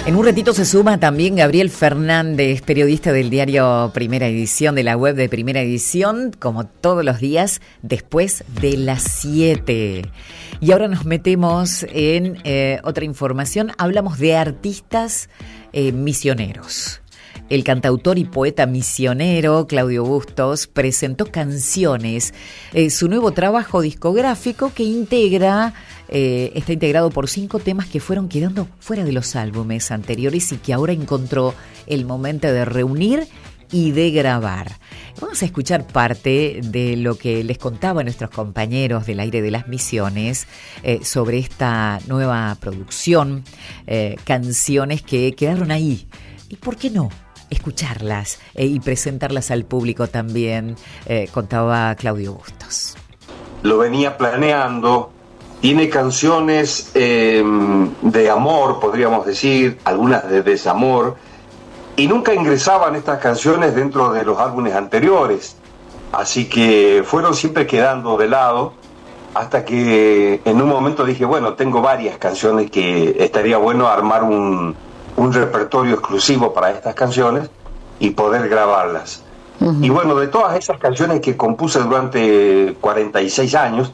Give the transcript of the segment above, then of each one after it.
En un ratito se suma también Gabriel Fernández, periodista del diario Primera Edición, de la web de Primera Edición, como todos los días, después de las 7. Y ahora nos metemos en otra información. Hablamos de artistas misioneros. El cantautor y poeta misionero Claudio Bustos presentó Canciones, su nuevo trabajo discográfico que está integrado por 5 temas que fueron quedando fuera de los álbumes anteriores y que ahora encontró el momento de reunir y de grabar. Vamos a escuchar parte de lo que les contaba nuestros compañeros del Aire de las Misiones sobre esta nueva producción, canciones que quedaron ahí. ¿Y por qué no escucharlas y presentarlas al público también? Contaba Claudio Bustos. Lo venía planeando. Tiene canciones de amor, podríamos decir, algunas de desamor, y nunca ingresaban estas canciones dentro de los álbumes anteriores, así que fueron siempre quedando de lado, hasta que en un momento dije, bueno, tengo varias canciones que estaría bueno armar un repertorio exclusivo para estas canciones y poder grabarlas. Uh-huh. Y bueno, de todas esas canciones que compuse durante 46 años,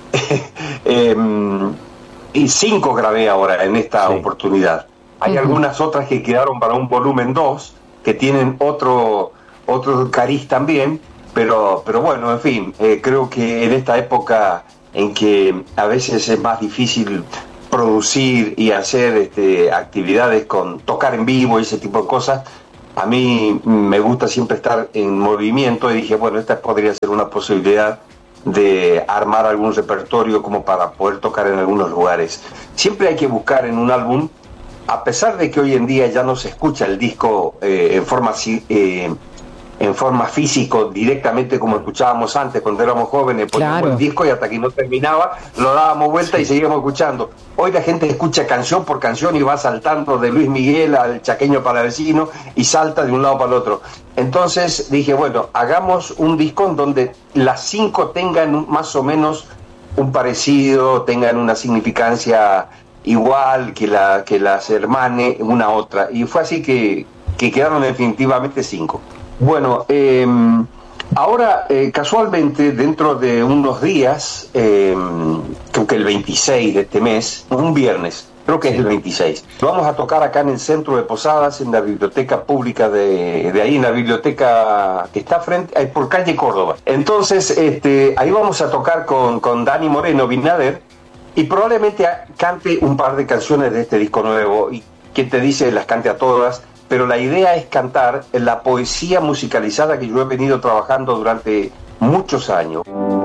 y 5 grabé ahora en esta oportunidad. Hay algunas otras que quedaron para un volumen 2 que tienen otro cariz también, pero bueno, en fin, creo que en esta época en que a veces es más difícil producir y hacer actividades con tocar en vivo y ese tipo de cosas, a mí me gusta siempre estar en movimiento, y dije, bueno, esta podría ser una posibilidad de armar algún repertorio como para poder tocar en algunos lugares. Siempre hay que buscar en un álbum, a pesar de que hoy en día ya no se escucha el disco en forma físico directamente como escuchábamos antes cuando éramos jóvenes, poníamos el disco y hasta que no terminaba lo dábamos vuelta y seguíamos escuchando. Hoy la gente escucha canción por canción y va saltando de Luis Miguel al Chaqueño Palavecino y salta de un lado para el otro. Entonces dije, bueno, hagamos un disco en donde las 5 tengan más o menos un parecido, tengan una significancia igual, que las hermane una a otra. Y fue así que quedaron definitivamente 5. Bueno, ahora casualmente dentro de unos días, creo que el 26 de este mes, un viernes, creo que es el 26, vamos a tocar acá en el centro de Posadas, en la biblioteca pública de ahí, en la biblioteca que está frente, por calle Córdoba. Entonces, ahí vamos a tocar con Dani Moreno Binader, y probablemente cante un par de canciones de este disco nuevo, y quien te dice las cante a todas, pero la idea es cantar la poesía musicalizada que yo he venido trabajando durante muchos años.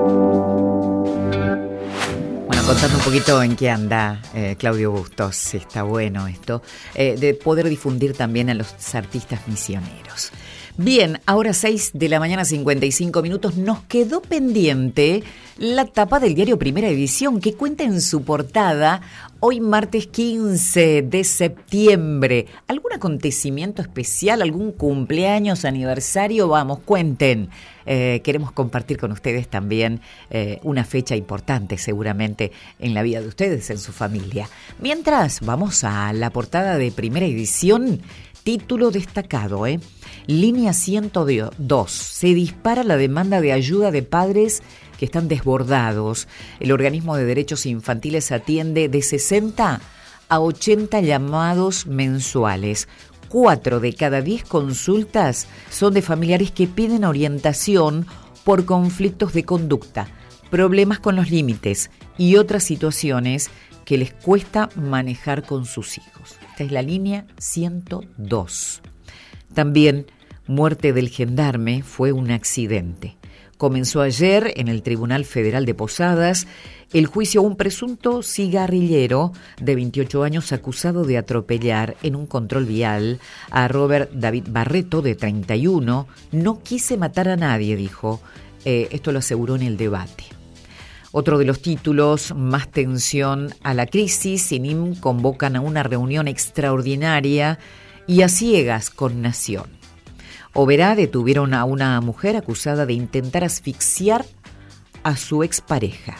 Bueno, contando un poquito en qué anda Claudio Bustos, está bueno esto, de poder difundir también a los artistas misioneros. Bien, ahora 6 de la mañana, 55 minutos, nos quedó pendiente la tapa del diario Primera Edición, que cuenta en su portada, hoy martes 15 de septiembre, ¿algún acontecimiento especial, algún cumpleaños, aniversario? Vamos, cuenten. Queremos compartir con ustedes también una fecha importante seguramente en la vida de ustedes, en su familia. Mientras, vamos a la portada de Primera Edición. Título destacado, Línea 102. Se dispara la demanda de ayuda de padres que están desbordados. El organismo de derechos infantiles atiende de 60 a 80 llamados mensuales. 4 de cada 10 consultas son de familiares que piden orientación por conflictos de conducta, problemas con los límites y otras situaciones que les cuesta manejar con sus hijos. Esta es la línea 102. También, muerte del gendarme fue un accidente. Comenzó ayer en el Tribunal Federal de Posadas el juicio a un presunto cigarrillero de 28 años acusado de atropellar en un control vial a Robert David Barreto, de 31. No quise matar a nadie, dijo. Esto lo aseguró en el debate. Otro de los títulos, más tensión a la crisis. SINIM convocan a una reunión extraordinaria y a ciegas con Nación. Oberá detuvieron a una mujer acusada de intentar asfixiar a su expareja.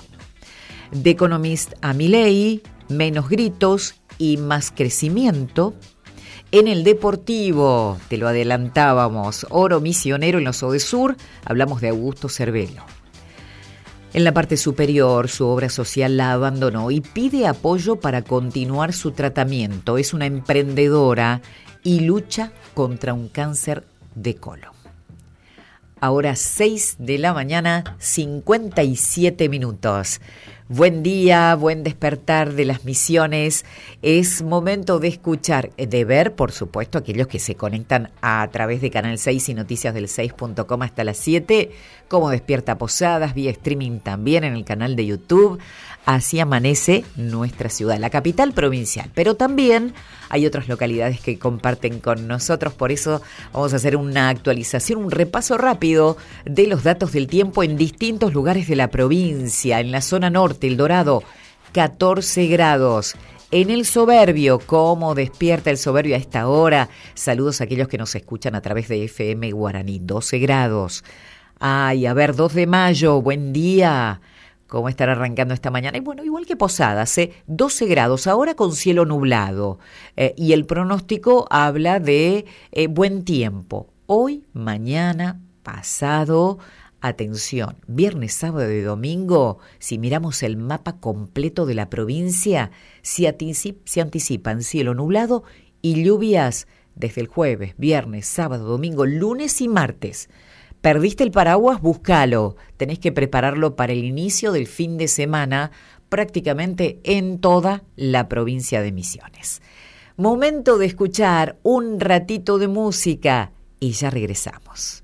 The Economist a Milei, menos gritos y más crecimiento. En el deportivo, te lo adelantábamos, oro misionero en los Odesur, hablamos de Augusto Cervello. En la parte superior, su obra social la abandonó y pide apoyo para continuar su tratamiento. Es una emprendedora y lucha contra un cáncer de colon. Ahora 6 de la mañana, 57 minutos. Buen día, buen despertar de las misiones. Es momento de escuchar, de ver, por supuesto, aquellos que se conectan a través de Canal 6 y noticiasdel6.com hasta las 7, como Despierta Posadas, vía streaming también en el canal de YouTube. Así amanece nuestra ciudad, la capital provincial, pero también hay otras localidades que comparten con nosotros, por eso vamos a hacer una actualización, un repaso rápido de los datos del tiempo en distintos lugares de la provincia. En la zona norte, El Dorado, 14 grados. En el Soberbio, ¿cómo despierta el Soberbio a esta hora? Saludos a aquellos que nos escuchan a través de FM Guaraní, 12 grados. Ay, a ver, 2 de mayo, buen día. ¿Cómo estará arrancando esta mañana? Y bueno, igual que Posadas, 12 grados, ahora con cielo nublado. Y el pronóstico habla de buen tiempo. Hoy, mañana, pasado, atención, viernes, sábado y domingo, si miramos el mapa completo de la provincia, se anticipan cielo nublado y lluvias desde el jueves, viernes, sábado, domingo, lunes y martes. ¿Perdiste el paraguas? Búscalo. Tenés que prepararlo para el inicio del fin de semana, prácticamente en toda la provincia de Misiones. Momento de escuchar un ratito de música y ya regresamos.